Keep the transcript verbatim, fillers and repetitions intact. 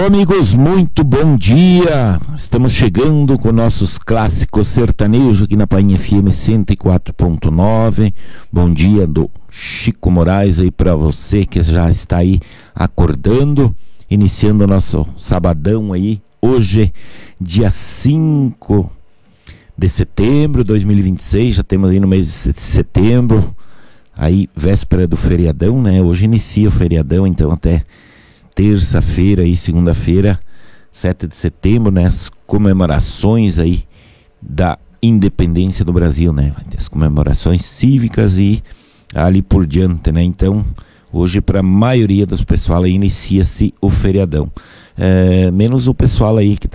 amigos, muito bom dia. Estamos chegando com nossos clássicos sertanejos aqui na Painha F M cento e quatro ponto nove. Bom dia do Chico Moraes aí para você que já está aí acordando, iniciando o nosso sabadão aí. Hoje, dia cinco de setembro de dois mil e vinte e seis, já temos aí no mês de setembro, aí véspera do feriadão, né? Hoje inicia o feriadão, então até terça-feira e segunda-feira, sete de setembro, né? As comemorações aí da independência do Brasil, né? As comemorações cívicas e ali por diante, né? Então, hoje para a maioria dos pessoal aí inicia-se o feriadão. É, menos o pessoal aí que